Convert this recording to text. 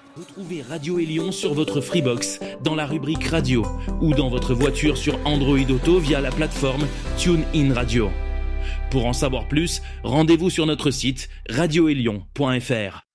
Retrouvez Radio Élion sur votre Freebox, dans la rubrique Radio, ou dans votre voiture sur Android Auto via la plateforme TuneIn Radio. Pour en savoir plus, rendez-vous sur notre site radioélion.fr.